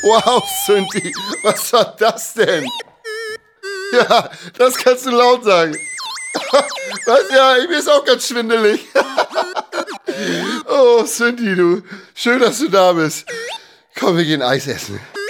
Wow, Cynthia, was war das denn? Ja, das kannst du laut sagen. Was? Ja, mir ist auch ganz schwindelig. Oh, Cynthia, du. Schön, dass du da bist. Komm, wir gehen Eis essen.